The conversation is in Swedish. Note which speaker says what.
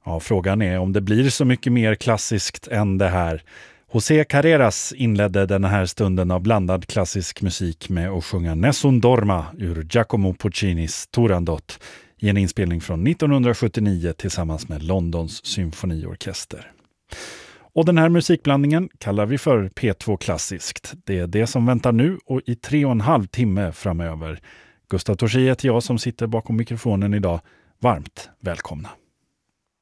Speaker 1: Ja, frågan är om det blir så mycket mer klassiskt än det här. José Carreras inledde den här stunden av blandad klassisk musik med att sjunga Nessun Dorma ur Giacomo Puccinis Turandot i en inspelning från 1979 tillsammans med Londons symfoniorkester. Och den här musikblandningen kallar vi för P2 Klassiskt. Det är det som väntar nu och i 3,5 timme framöver. Gustav Torsi heter jag som sitter bakom mikrofonen idag. Varmt välkomna!